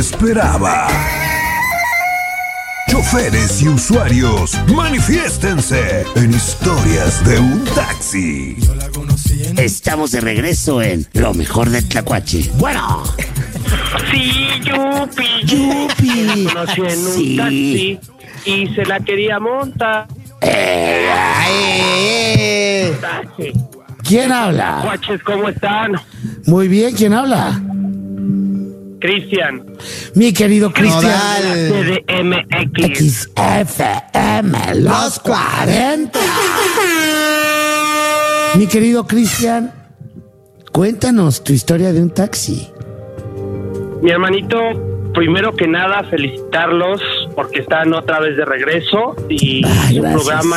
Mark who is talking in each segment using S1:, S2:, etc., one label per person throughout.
S1: esperaba. Choferes y usuarios, manifiéstense en Historias de un Taxi.
S2: Estamos de regreso en Lo Mejor de Tlacuache. Bueno.
S3: Sí, Yupi.
S2: Yupi.
S3: La conocí en un taxi y se la quería montar. Taxi.
S2: ¿Quién habla?
S3: Guaches, ¿cómo están?
S2: Muy bien, ¿quién habla?
S3: Cristian.
S2: Mi querido Cristian.
S3: CDMX.
S2: XFM, los 40. Mi querido Cristian, cuéntanos tu historia de un taxi.
S3: Mi hermanito, primero que nada, felicitarlos porque están otra vez de regreso y su programa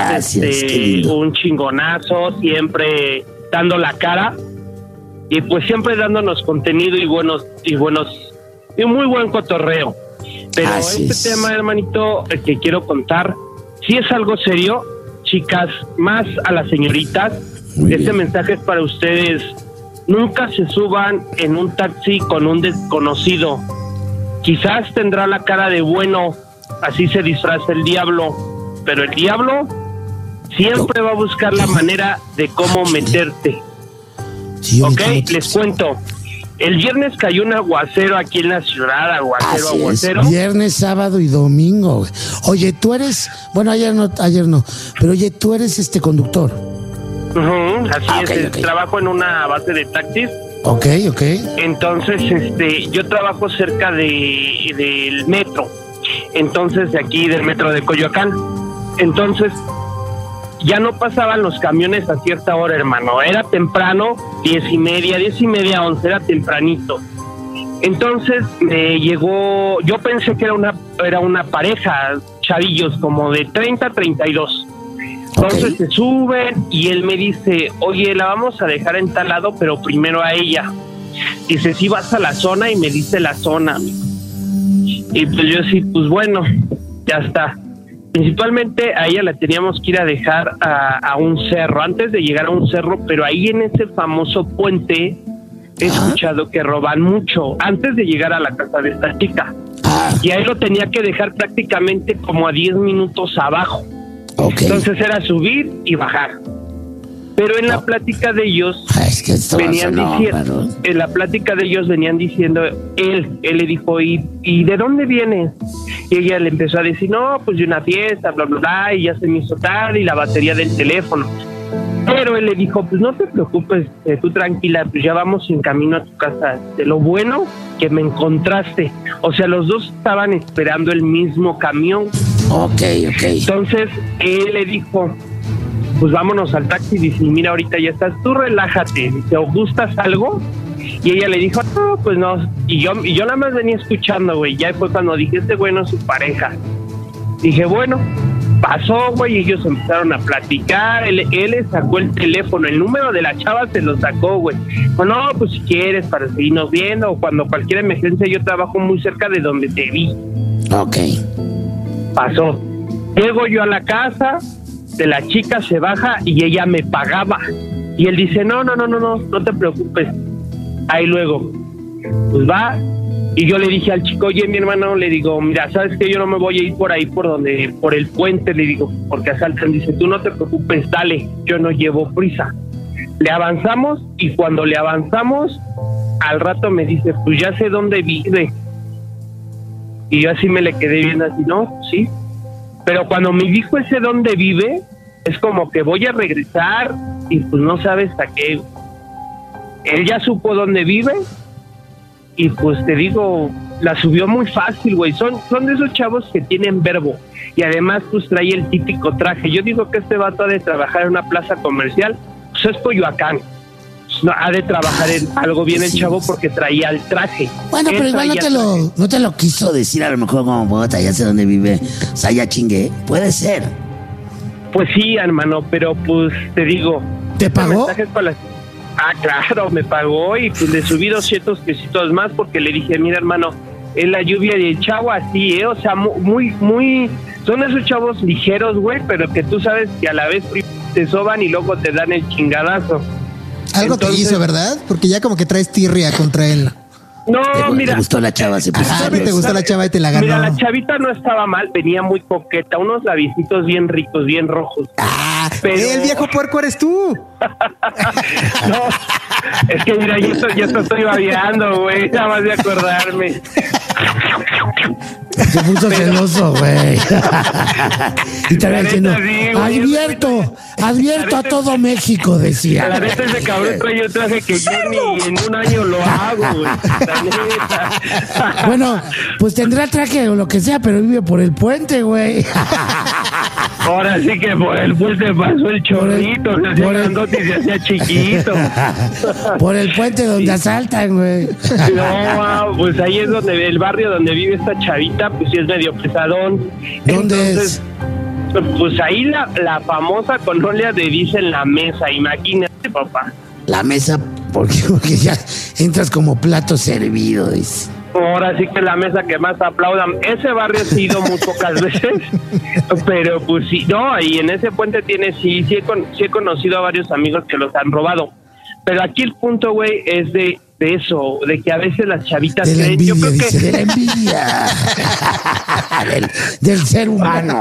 S3: es un chingonazo, siempre dando la cara y pues siempre dándonos contenido y muy buen cotorreo. Pero tema, hermanito, el que quiero contar, sí es algo serio, chicas, más a las señoritas. Este mensaje es para ustedes. Nunca se suban en un taxi con un desconocido. Quizás tendrá la cara de bueno, así se disfraza el diablo, pero el diablo siempre va a buscar la manera de cómo meterte. Ok, les cuento. El viernes cayó un aguacero aquí en la ciudad, aguacero.
S2: Viernes, sábado y domingo. Oye, tú eres, bueno, ayer no, pero oye, tú eres conductor.
S3: Así es, trabajo en una base de taxis.
S2: Ok.
S3: Entonces, yo trabajo cerca del metro. Entonces, de aquí del metro de Coyoacán. Entonces, ya no pasaban los camiones a cierta hora, hermano. Era temprano, 10:30, 11, era tempranito. Entonces, me llegó, yo pensé que era una pareja, chavillos, como de 30 a 32. Entonces se suben y él me dice, oye, la vamos a dejar en tal lado, pero primero a ella. Dice, si vas a la zona, y me dice la zona. Y pues yo sí, pues bueno, ya está. Principalmente a ella la teníamos que ir a dejar a un cerro, antes de llegar a un cerro, pero ahí en ese famoso puente he escuchado que roban mucho, antes de llegar a la casa de esta chica. Y ahí lo tenía que dejar prácticamente como a 10 minutos abajo. Entonces era subir y bajar. Pero en la plática de ellos venían diciendo, él le dijo, ¿y de dónde vienes? Y ella le empezó a decir, no, pues de una fiesta, bla, bla, bla, y ya se me hizo tarde, y la batería del teléfono. Pero él le dijo, pues no te preocupes, tú tranquila, pues ya vamos en camino a tu casa. De lo bueno que me encontraste. O sea, los dos estaban esperando el mismo camión.
S2: Ok.
S3: Entonces, él le dijo, pues vámonos al taxi. Dice, mira, ahorita ya estás, tú relájate. Dice, ¿o gustas algo? Y ella le dijo, no, pues no. Y yo nada más venía escuchando, güey. Ya fue cuando dije, güey no es su pareja. Dije, bueno, pasó, güey, y ellos empezaron a platicar. Él le sacó el teléfono, el número de la chava se lo sacó, güey. Bueno, pues si quieres, para seguirnos viendo, o cuando cualquier emergencia, yo trabajo muy cerca de donde te vi.
S2: Ok.
S3: Pasó. Llego yo a la casa de la chica, se baja y ella me pagaba. Y él dice, no te preocupes. Ahí luego, pues va. Y yo le dije al chico, oye, mi hermano, le digo, mira, ¿sabes qué? Yo no me voy a ir por ahí, por el puente, le digo, porque asaltan. Dice, tú no te preocupes, dale, yo no llevo prisa. Le avanzamos, y cuando le avanzamos, al rato me dice, pues ya sé dónde vive. Y yo así me le quedé viendo así, ¿no? Sí. Pero cuando me dijo ese dónde vive, es como que voy a regresar, y pues no sabes a qué. Él ya supo dónde vive, y pues te digo, la subió muy fácil, güey. Son de esos chavos que tienen verbo, y además pues trae el típico traje. Yo digo que este vato ha de trabajar en una plaza comercial, pues es Coyoacán. No, ha de trabajar en algo bien el chavo, porque traía el traje.
S2: Bueno, pero igual no te lo quiso decir, a lo mejor como bota, ya sé dónde vive. O sea, ya chingué. Puede ser.
S3: Pues sí, hermano, pero pues te digo.
S2: ¿Te pagó?
S3: Claro, me pagó, y pues le subí 200 pesitos más, porque le dije, mira, hermano, es la lluvia del chavo así, o sea, muy, son esos chavos ligeros, güey, pero que tú sabes que a la vez te soban y luego te dan el chingadazo.
S4: Algo te hizo, ¿verdad? Porque ya como que traes tirria contra él.
S3: No, mira.
S2: ¿Te gustó la chava? Se puso
S4: Ah,
S2: celosa.
S4: te gustó la chava y te la ganó.
S3: Mira, la chavita no estaba mal, venía muy coqueta, unos labiecitos bien ricos, bien rojos.
S4: Ah,
S3: Pero-
S4: el viejo puerco eres tú.
S3: No, es que mira, yo te estoy babeando, güey, nada más de acordarme.
S2: Se puso celoso, güey. Y te
S3: La
S2: había diciendo,
S3: neta, sí, güey.
S2: advierto a todo México, decía.
S3: La neta, ese cabrón trae un traje que yo ni en un año lo hago, güey. La neta.
S2: Bueno, pues tendrá traje o lo que sea, pero vive por el puente, güey.
S3: Ahora sí que por el puente pasó el chorrito, se hacía grandote y se hacía chiquito.
S2: Por el puente donde asaltan, güey.
S3: No, pues ahí es donde el barrio donde vive esta chavita, pues sí es medio pesadón.
S2: ¿Dónde
S3: Entonces, pues ahí la famosa colonia de Dicen La Mesa, imagínate, papá.
S2: La mesa, porque ya entras como plato servido, dice.
S3: Ahora sí que la mesa que más aplaudan. Ese barrio sí he ido muy pocas veces, pero pues sí, no, y en ese puente sí he conocido a varios amigos que los han robado. Pero aquí el punto, güey, es de eso, de que a veces las chavitas
S2: De la
S3: creen,
S2: envidia,
S3: yo creo
S2: dice,
S3: que
S2: de la envidia. del ser humano.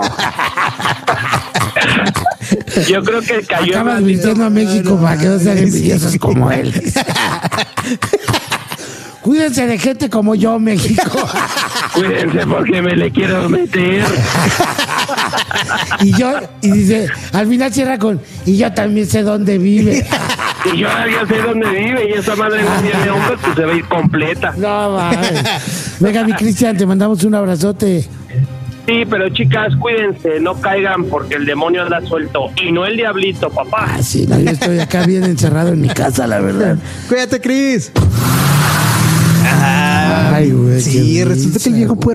S3: yo creo que cayó
S2: Acabas
S3: en
S2: mintiendo a México para que no sean envidiosos como él. Cuídense de gente como yo, México.
S3: Cuídense porque me le quiero meter.
S2: Y dice, al final cierra con, y yo también sé dónde vive.
S3: Y yo ya sé dónde vive y esa madre no tiene hombros, pues se va a ir completa.
S2: No, mames. Venga, mi Cristian, te mandamos un abrazote.
S3: Sí, pero chicas, cuídense, no caigan porque el demonio anda suelto. Y no el diablito, papá.
S2: Ah, sí, no, yo estoy acá bien encerrado en mi casa, la verdad.
S4: Cuídate, Cris.
S2: Ay, güey.
S4: Sí,
S2: qué
S4: resulta que el
S2: risa,
S4: viejo
S2: güey.
S4: puerco